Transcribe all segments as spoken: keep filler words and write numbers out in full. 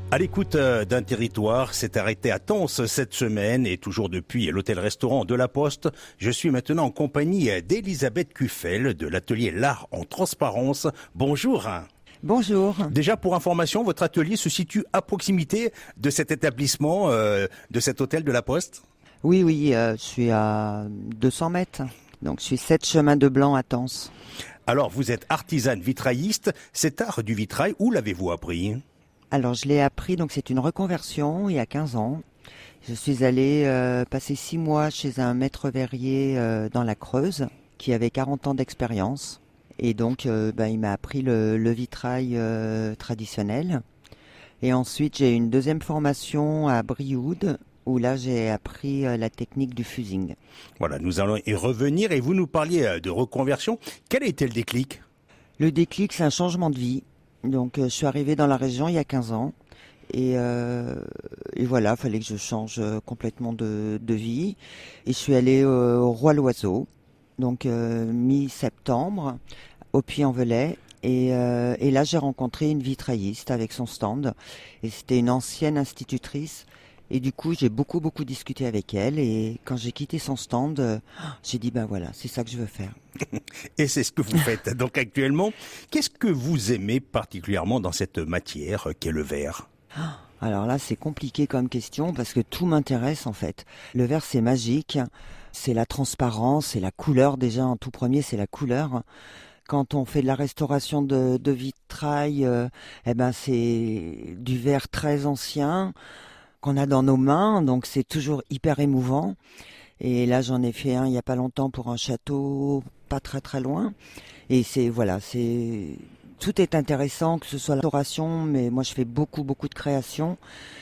À l'écoute d'un territoire, s'est arrêté à Tens cette semaine et toujours depuis l'hôtel-restaurant de la Poste, je suis maintenant en compagnie d'Elisabeth Cuffel de l'atelier L'Art en Transparence. Bonjour. Bonjour. Déjà pour information, votre atelier se situe à proximité de cet établissement, euh, de cet hôtel de la Poste? Oui, oui, euh, je suis à deux cents mètres, donc je suis sept chemin de Blanc à Tens. Alors vous êtes artisane vitrailliste, cet art du vitrail, où l'avez-vous appris ? Alors je l'ai appris, donc c'est une reconversion il y a quinze ans. Je suis allée euh, passer six mois chez un maître verrier euh, dans la Creuse qui avait quarante ans d'expérience. Et donc euh, ben, il m'a appris le, le vitrail euh, traditionnel. Et ensuite j'ai eu une deuxième formation à Brioude où là j'ai appris euh, la technique du fusing. Voilà, nous allons y revenir et vous nous parliez de reconversion. Quel a été le déclic ? Le déclic, c'est un changement de vie. Donc euh, je suis arrivée dans la région il y a quinze ans et, euh, et voilà, il fallait que je change complètement de, de vie. Et je suis allée euh, au Roi-l'Oiseau, donc euh, mi-septembre, au Puy-en-Velay. Et, euh, et là j'ai rencontré une vitrailliste avec son stand et c'était une ancienne institutrice. Et du coup, j'ai beaucoup, beaucoup discuté avec elle. Et quand j'ai quitté son stand, euh, j'ai dit, ben voilà, c'est ça que je veux faire. Et c'est ce que vous faites. Donc actuellement, qu'est-ce que vous aimez particulièrement dans cette matière qu'est le verre ? Alors là, c'est compliqué comme question parce que tout m'intéresse en fait. Le verre, c'est magique. C'est la transparence, c'est la couleur. Déjà, en tout premier, c'est la couleur. Quand on fait de la restauration de, de vitrail, euh, eh ben c'est du verre très ancien qu'on a dans nos mains, donc c'est toujours hyper émouvant. Et là, j'en ai fait un il y a pas longtemps pour un château pas très très loin. Et c'est voilà, c'est tout est intéressant, que ce soit la restauration, mais moi je fais beaucoup beaucoup de créations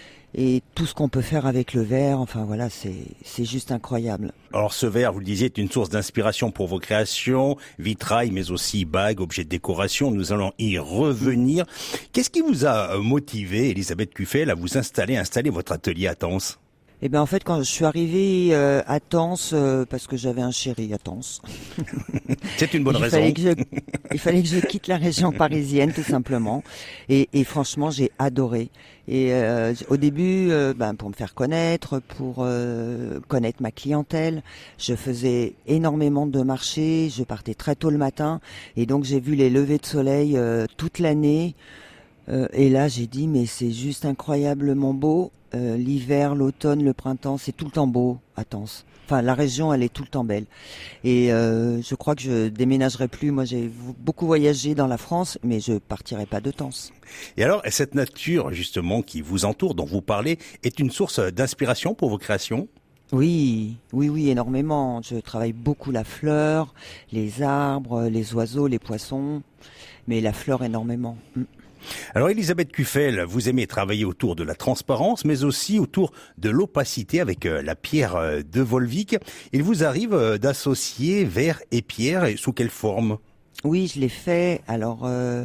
et tout ce qu'on peut faire avec le verre. Enfin voilà, c'est c'est juste incroyable. Alors ce verre, vous le disiez, est une source d'inspiration pour vos créations, vitrail, mais aussi bagues, objets de décoration. Nous allons y revenir. Qu'est-ce qui vous a motivé, Elisabeth Cuffel, à vous installer, installer votre atelier à Tens ? Eh ben en fait, quand je suis arrivée euh, à Tens, euh, parce que j'avais un chéri à Tens. C'est une bonne il raison. Fallait que je, il fallait que je quitte la région parisienne, tout simplement. Et, et franchement, j'ai adoré. Et euh, au début, euh, ben, pour me faire connaître, pour euh, connaître ma clientèle, je faisais énormément de marchés. Je partais très tôt le matin, et donc j'ai vu les levées de soleil euh, toute l'année. Euh, et là, j'ai dit, mais c'est juste incroyablement beau. Euh, l'hiver, l'automne, le printemps, c'est tout le temps beau à Tens. Enfin, la région, elle est tout le temps belle. Et euh, je crois que je déménagerai plus. Moi, j'ai beaucoup voyagé dans la France, mais je partirai pas de Tens. Et alors, cette nature, justement, qui vous entoure, dont vous parlez, est une source d'inspiration pour vos créations ? Oui, oui, oui, énormément. Je travaille beaucoup la fleur, les arbres, les oiseaux, les poissons, mais la fleur énormément. Mm. Alors Elisabeth Cuffel, vous aimez travailler autour de la transparence, mais aussi autour de l'opacité avec la pierre de Volvic. Il vous arrive d'associer verre et pierre, et sous quelle forme ? Oui, je l'ai fait. Alors euh,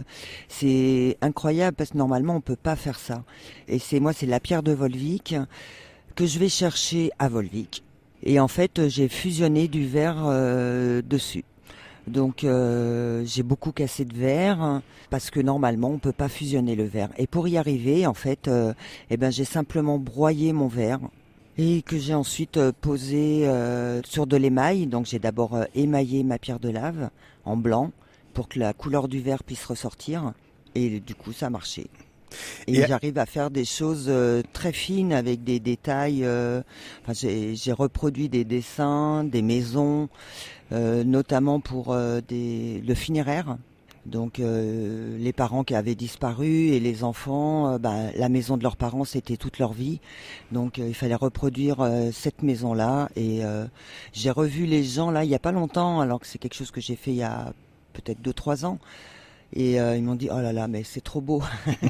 c'est incroyable parce que normalement on peut pas faire ça. Et c'est moi, c'est la pierre de Volvic que je vais chercher à Volvic. Et en fait, j'ai fusionné du verre euh, dessus. Donc euh, j'ai beaucoup cassé de verre parce que normalement on peut pas fusionner le verre. Et pour y arriver, en fait, euh, eh ben j'ai simplement broyé mon verre et que j'ai ensuite euh, posé euh, sur de l'émail. Donc j'ai d'abord euh, émaillé ma pierre de lave en blanc pour que la couleur du verre puisse ressortir. Et du coup, ça a marché. Et, et j'arrive à faire des choses euh, très fines avec des détails. Euh, enfin, j'ai, j'ai reproduit des dessins, des maisons, euh, notamment pour euh, des, le funéraire. Donc, euh, les parents qui avaient disparu et les enfants, euh, bah, la maison de leurs parents, c'était toute leur vie. Donc, euh, il fallait reproduire euh, cette maison-là. Et euh, j'ai revu les gens là il y a pas longtemps, alors que c'est quelque chose que j'ai fait il y a peut-être deux trois ans. Et euh, ils m'ont dit, oh là là, mais c'est trop beau.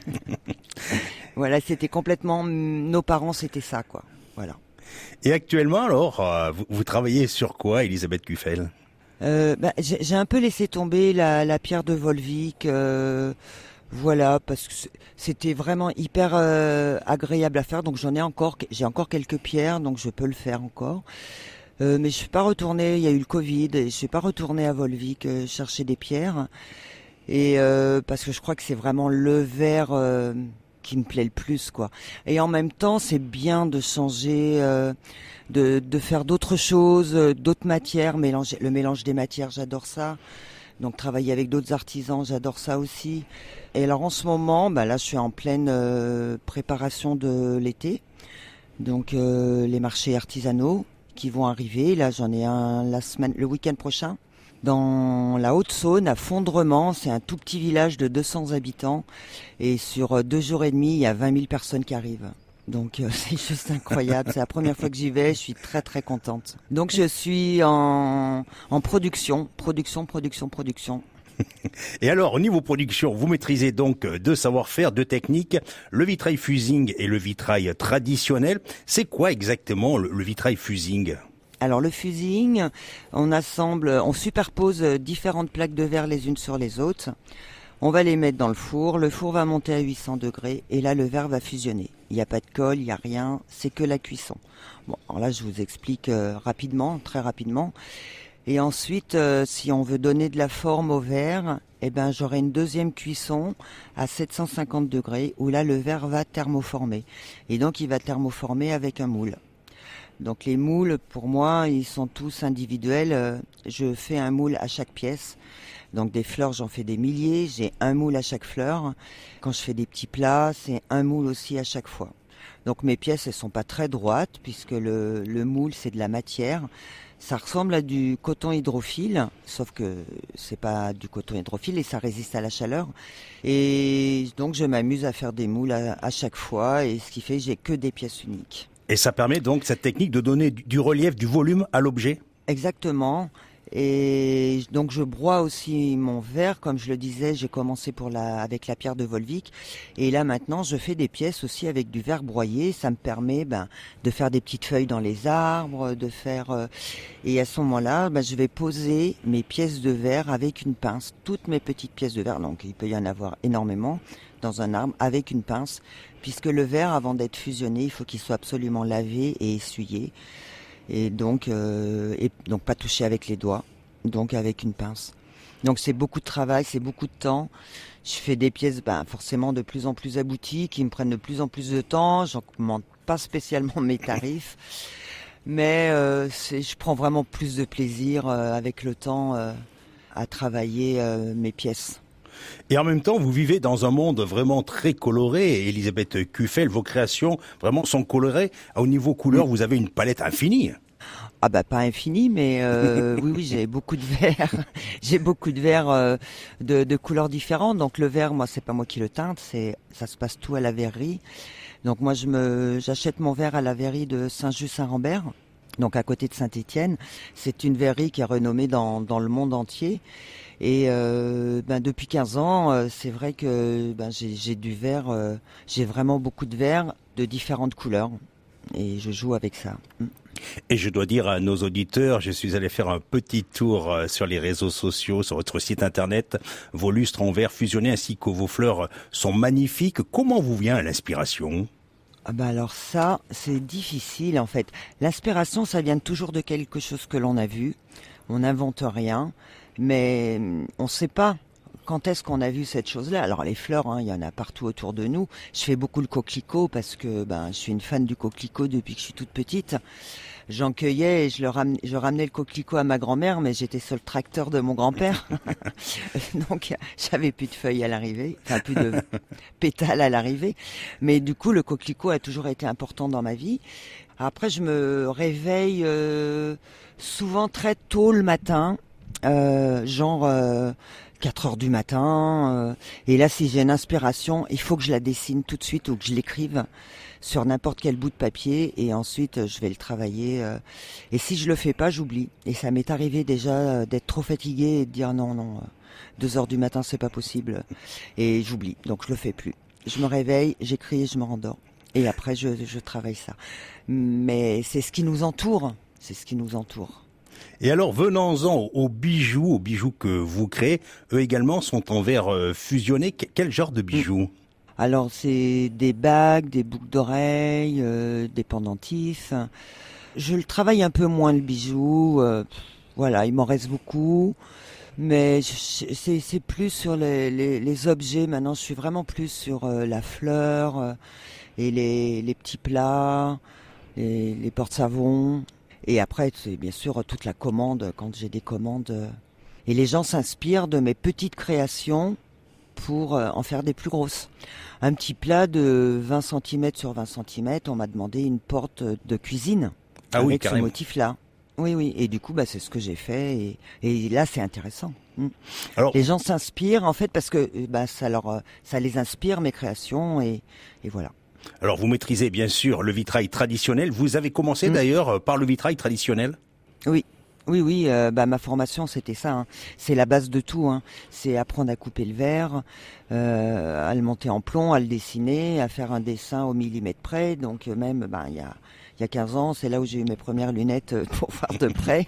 Voilà, c'était complètement, nos parents, c'était ça, quoi. Voilà. Et actuellement, alors, euh, vous, vous travaillez sur quoi, Elisabeth Cuffel ? euh, bah, j'ai, j'ai un peu laissé tomber la, la pierre de Volvic, euh, voilà, parce que c'était vraiment hyper euh, agréable à faire. Donc j'en ai encore, j'ai encore quelques pierres, donc je peux le faire encore. Euh, mais je suis pas retournée, il y a eu le Covid, et je suis pas retournée à Volvic euh, chercher des pierres. Et euh, parce que je crois que c'est vraiment le verre euh, qui me plaît le plus, quoi. Et en même temps, c'est bien de changer, euh, de, de faire d'autres choses, euh, d'autres matières, mélanger, le mélange des matières, j'adore ça. Donc travailler avec d'autres artisans, j'adore ça aussi. Et alors en ce moment, bah là je suis en pleine euh, préparation de l'été. Donc euh, les marchés artisanaux qui vont arriver. Là j'en ai un la semaine, le week-end prochain. Dans la Haute-Saône, à Fondrement, c'est un tout petit village de deux cents habitants. Et sur deux jours et demi, il y a vingt mille personnes qui arrivent. Donc euh, c'est juste incroyable. C'est la première fois que j'y vais. Je suis très très contente. Donc je suis en, en production, production, production, production. Et alors, au niveau production, vous maîtrisez donc deux savoir-faire, deux techniques, le vitrail fusing et le vitrail traditionnel. C'est quoi exactement le, le vitrail fusing ? Alors le fusing, on assemble, on superpose différentes plaques de verre les unes sur les autres. On va les mettre dans le four, le four va monter à huit cents degrés et là le verre va fusionner. Il n'y a pas de colle, il n'y a rien, c'est que la cuisson. Bon, alors là je vous explique euh, rapidement, très rapidement. Et ensuite, euh, si on veut donner de la forme au verre, eh ben j'aurai une deuxième cuisson à sept cent cinquante degrés où là le verre va thermoformer. Et donc il va thermoformer avec un moule. Donc les moules, pour moi, ils sont tous individuels. Je fais un moule à chaque pièce. Donc des fleurs, j'en fais des milliers. J'ai un moule à chaque fleur. Quand je fais des petits plats, c'est un moule aussi à chaque fois. Donc mes pièces, elles sont pas très droites puisque le, le moule, c'est de la matière. Ça ressemble à du coton hydrophile, sauf que c'est pas du coton hydrophile et ça résiste à la chaleur. Et donc je m'amuse à faire des moules à, à chaque fois et ce qui fait que j'ai que des pièces uniques. Et ça permet donc, cette technique, de donner du relief, du volume à l'objet ? Exactement. Et donc je broie aussi mon verre, comme je le disais, j'ai commencé pour la, avec la pierre de Volvic. Et là maintenant, je fais des pièces aussi avec du verre broyé. Ça me permet ben, de faire des petites feuilles dans les arbres, de faire. Euh, et à ce moment-là, ben, je vais poser mes pièces de verre avec une pince, toutes mes petites pièces de verre. Donc il peut y en avoir énormément dans un arbre avec une pince, puisque le verre, avant d'être fusionné, il faut qu'il soit absolument lavé et essuyé. Et donc, euh, et donc pas touché avec les doigts, donc avec une pince. Donc c'est beaucoup de travail, c'est beaucoup de temps. Je fais des pièces ben, forcément de plus en plus abouties, qui me prennent de plus en plus de temps. J'augmente pas spécialement mes tarifs, mais euh, c'est, je prends vraiment plus de plaisir euh, avec le temps euh, à travailler euh, mes pièces. Et en même temps, vous vivez dans un monde vraiment très coloré. Elisabeth Cuffel, vos créations vraiment sont colorées. Au niveau couleur, vous avez une palette infinie. Ah bah pas infinie, mais euh, oui oui j'ai beaucoup de verres, j'ai beaucoup de verres euh, de, de couleurs différentes. Donc le verre, moi c'est pas moi qui le teinte, c'est ça se passe tout à la verrerie. Donc moi je me j'achète mon verre à la verrerie de Saint-Just-Saint-Rambert. Donc à côté de Saint-Étienne, c'est une verrerie qui est renommée dans dans le monde entier. Et euh, ben depuis quinze ans, euh, c'est vrai que ben j'ai, j'ai du verre, euh, j'ai vraiment beaucoup de verres de différentes couleurs et je joue avec ça. Et je dois dire à nos auditeurs, je suis allé faire un petit tour sur les réseaux sociaux, sur votre site internet. Vos lustres en verre fusionnés ainsi que vos fleurs sont magnifiques. Comment vous vient l'inspiration ? Ah bah alors ça, c'est difficile en fait. L'inspiration, ça vient toujours de quelque chose que l'on a vu. On n'invente rien. Mais on ne sait pas quand est-ce qu'on a vu cette chose-là. Alors les fleurs, hein, il y en a partout autour de nous. Je fais beaucoup le coquelicot parce que ben, je suis une fan du coquelicot depuis que je suis toute petite. J'en cueillais et je, le ramenais, je ramenais le coquelicot à ma grand-mère, mais j'étais sur le tracteur de mon grand-père. Donc j'avais plus de feuilles à l'arrivée, enfin plus de pétales à l'arrivée. Mais du coup, le coquelicot a toujours été important dans ma vie. Après, je me réveille euh, souvent très tôt le matin. Euh, genre euh, quatre heures du matin euh, et là si j'ai une inspiration il faut que je la dessine tout de suite ou que je l'écrive sur n'importe quel bout de papier et ensuite je vais le travailler euh, et si je le fais pas j'oublie et ça m'est arrivé déjà euh, d'être trop fatiguée et de dire non non euh, deux heures du matin c'est pas possible et j'oublie donc je le fais plus, je me réveille, j'écris et je me rendors et après je, je travaille ça mais c'est ce qui nous entoure c'est ce qui nous entoure. Et alors, venons-en aux bijoux, aux bijoux que vous créez. Eux également sont en verre fusionné. Quel genre de bijoux ? Alors, c'est des bagues, des boucles d'oreilles, euh, des pendentifs. Je le travaille un peu moins, le bijou. Euh, voilà, il m'en reste beaucoup. Mais je- c'est c'est plus sur les, les, les objets. Maintenant, je suis vraiment plus sur euh, la fleur euh, et les, les petits plats, les, les porte-savons. Et après, c'est bien sûr toute la commande, quand j'ai des commandes. euh. Et les gens s'inspirent de mes petites créations pour euh, en faire des plus grosses. Un petit plat de vingt centimètres sur vingt centimètres, on m'a demandé une porte de cuisine Ah oui, avec ce carrément. motif-là. Oui, oui. Et du coup, bah, c'est ce que j'ai fait. Et, et là, c'est intéressant. Mm. Alors, Les gens s'inspirent, en fait, parce que euh, bah, ça, leur, euh, ça les inspire, mes créations. Et, et voilà. alors vous maîtrisez bien sûr le vitrail traditionnel. Vous avez commencé Mm. d'ailleurs euh, par le vitrail traditionnel. Oui. Oui, oui, euh, bah, ma formation, c'était ça. Hein. C'est la base de tout. Hein. C'est apprendre à couper le verre, euh, à le monter en plomb, à le dessiner, à faire un dessin au millimètre près. Donc euh, même, bah, il y a, il y a quinze ans, c'est là où j'ai eu mes premières lunettes euh, pour voir de près.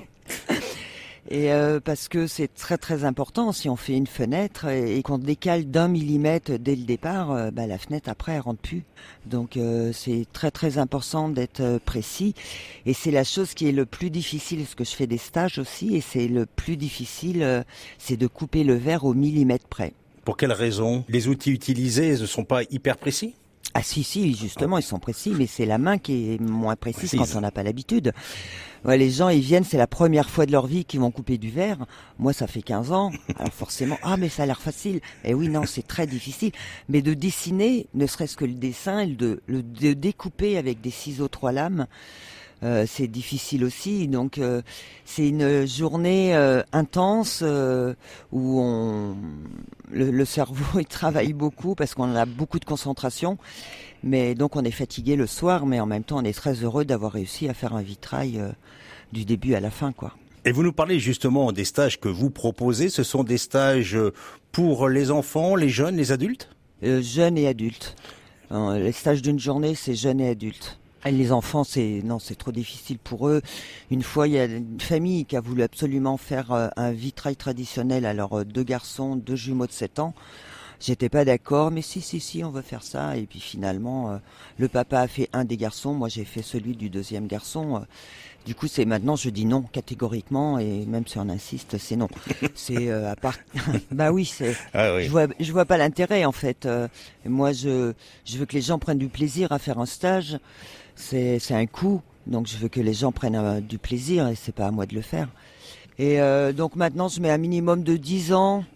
Et euh, parce que c'est très très important, si on fait une fenêtre et, et qu'on décale d'un millimètre dès le départ, euh, bah, la fenêtre après elle rentre plus. Donc euh, c'est très très important d'être euh, précis. Et c'est la chose qui est le plus difficile, parce que je fais des stages aussi, et c'est le plus difficile, euh, c'est de couper le verre au millimètre près. Pour quelle raison? Les outils utilisés ne sont pas hyper précis? Ah si si, justement ils sont précis, mais c'est la main qui est moins précise, Précise. quand on n'a pas l'habitude. Ouais, les gens, ils viennent, c'est la première fois de leur vie qu'ils vont couper du verre. Moi, ça fait quinze ans. Alors forcément, ah, mais ça a l'air facile. Et oui, non, c'est très difficile. Mais de dessiner, ne serait-ce que le dessin, et de le de découper avec des ciseaux trois lames, euh, c'est difficile aussi. Donc, euh, c'est une journée euh, intense euh, où on, le, le cerveau, il travaille beaucoup parce qu'on a beaucoup de concentration. Mais donc, on est fatigué le soir, mais en même temps, on est très heureux d'avoir réussi à faire un vitrail euh, du début à la fin, quoi. Et vous nous parlez justement des stages que vous proposez. Ce sont des stages pour les enfants, les jeunes, les adultes? Euh, jeunes et adultes. Euh, les stages d'une journée, c'est jeunes et adultes. Et les enfants, c'est non, c'est trop difficile pour eux. Une fois, il y a une famille qui a voulu absolument faire euh, un vitrail traditionnel. Alors, euh, deux garçons, deux jumeaux de sept ans. J'étais pas d'accord, mais si, si, si, on va faire ça. Et puis finalement, euh, le papa a fait un des garçons, moi j'ai fait celui du deuxième garçon. Euh, du coup, c'est maintenant, je dis non catégoriquement, et même si on insiste, c'est non. C'est euh, à part. Bah oui, c'est. Ah oui. Je vois, je vois pas l'intérêt en fait. Euh, moi, je, je veux que les gens prennent du plaisir à faire un stage. C'est, c'est un coût, donc je veux que les gens prennent euh, du plaisir, et c'est pas à moi de le faire. Et euh, donc maintenant, je mets un minimum de dix ans.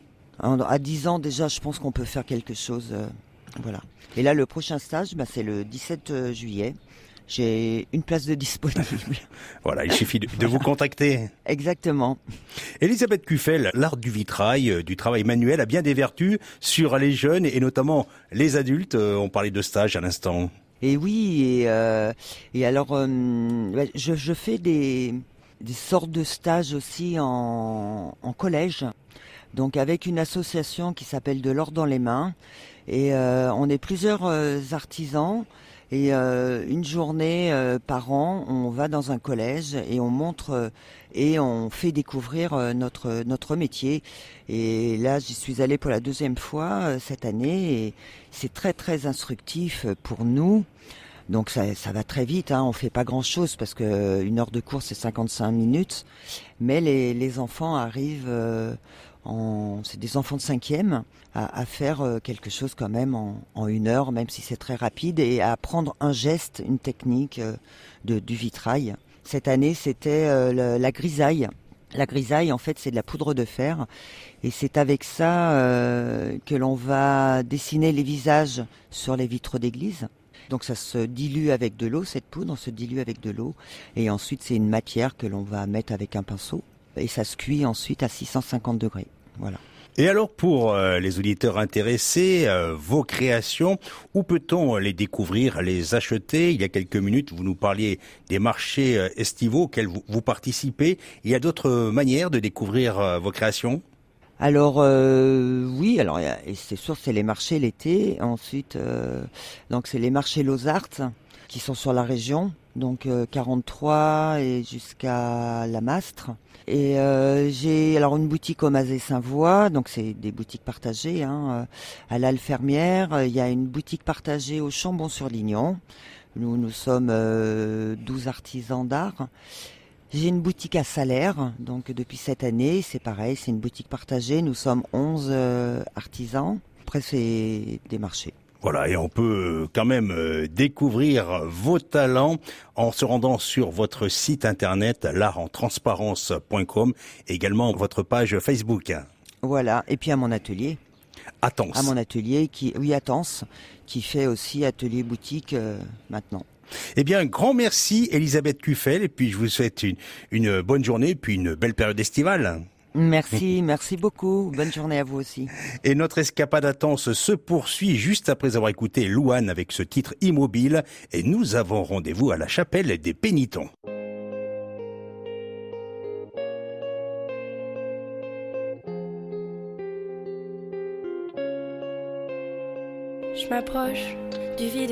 À dix ans, déjà, je pense qu'on peut faire quelque chose. Euh, voilà. Et là, le prochain stage, bah, c'est le dix-sept juillet. J'ai une place de disponible. Voilà, il suffit de, de vous contacter. Exactement. Elisabeth Cuffel, l'art du vitrail, euh, du travail manuel a bien des vertus sur les jeunes et notamment les adultes. Euh, on parlait de stage à l'instant. Et oui, et, euh, et alors, euh, bah, je, je fais des, des sortes de stages aussi en, en collège. Donc avec une association qui s'appelle De l'or dans les mains, et euh, on est plusieurs euh, artisans, et euh, une journée euh, par an on va dans un collège et on montre euh, et on fait découvrir euh, notre notre métier. Et là j'y suis allée pour la deuxième fois euh, cette année, et c'est très très instructif pour nous. Donc ça, ça va très vite, hein. On fait pas grand chose parce que une heure de cours c'est cinquante-cinq minutes, mais les, les enfants arrivent, euh, en, c'est des enfants de cinquième, à, à faire euh, quelque chose quand même en, en une heure, même si c'est très rapide, et à apprendre un geste, une technique euh, de, du vitrail. Cette année c'était euh, le, la grisaille. La grisaille, en fait, c'est de la poudre de fer, et c'est avec ça euh, que l'on va dessiner les visages sur les vitraux d'église. Donc ça se dilue avec de l'eau, cette poudre se dilue avec de l'eau, et ensuite c'est une matière que l'on va mettre avec un pinceau, et ça se cuit ensuite à six cent cinquante degrés. Voilà. Et alors pour euh, les auditeurs intéressés, euh, vos créations, où peut-on les découvrir, les acheter? Il y a quelques minutes, vous nous parliez des marchés euh, estivaux auxquels vous, vous participez. Il y a d'autres manières de découvrir euh, vos créations? Alors euh, oui, alors et c'est sûr, c'est les marchés l'été. Ensuite, euh, donc c'est les marchés Lozart qui sont sur la région, donc euh, quarante-trois et jusqu'à la Mastre. Et euh, j'ai alors une boutique au Mazet-Saint-Voix, donc c'est des boutiques partagées, hein, à l'Alfermière. Il y a une boutique partagée au Chambon-sur-Lignon. Nous nous sommes euh, douze artisans d'art. J'ai une boutique à Salaire, donc depuis cette année, c'est pareil, c'est une boutique partagée. Nous sommes onze euh, artisans. Après, c'est des marchés. Voilà, et on peut quand même découvrir vos talents en se rendant sur votre site internet l'art en transparence point com, également votre page Facebook. Voilà, et puis à mon atelier. Attends. À mon atelier, qui, oui, Attends, qui fait aussi atelier boutique euh, maintenant. Eh bien, grand merci Elisabeth Cuffel, et puis je vous souhaite une, une bonne journée, puis une belle période estivale. Merci, merci beaucoup. Bonne journée à vous aussi. Et notre escapade à Tence se poursuit juste après avoir écouté Louane avec ce titre Immobile, et nous avons rendez-vous à la chapelle des Pénitents. Je m'approche du vide.